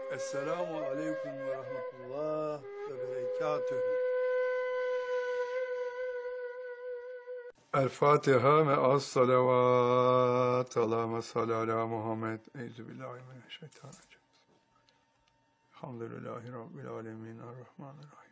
Esselamu aleyküm ve rahmetullah ve berekatühü. El Fatiha ve az salavat. Allahümme salli ala Muhammed. Euzubillahimineşşeytanirracim. Elhamdülillahi Rabbil alemin. Errahmanirrahim.